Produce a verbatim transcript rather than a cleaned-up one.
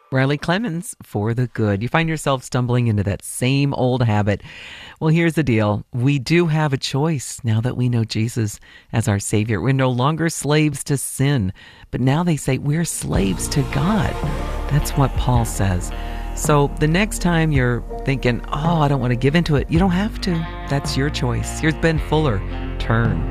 Riley Clemens for the good. You find yourself stumbling into that same old habit. Well, here's the deal. We do have a choice now that we know Jesus as our Savior. We're no longer slaves to sin, but now they say we're slaves to God. That's what Paul says. So the next time you're thinking, oh, I don't want to give into it, you don't have to. That's your choice. Here's Ben Fuller. Turn.